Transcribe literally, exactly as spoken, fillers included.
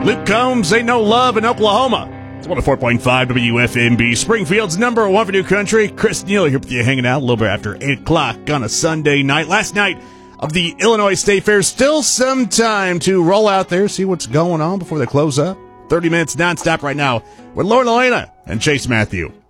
Luke Combs, Ain't No Love in Oklahoma. It's one oh four point five W F M B, Springfield's number one for New Country. Chris Neal here with you, hanging out a little bit after eight o'clock on a Sunday night. Last night of the Illinois State Fair. Still some time to roll out there, see what's going on before they close up. thirty minutes nonstop right now with Lauren Elena and Chase Matthew.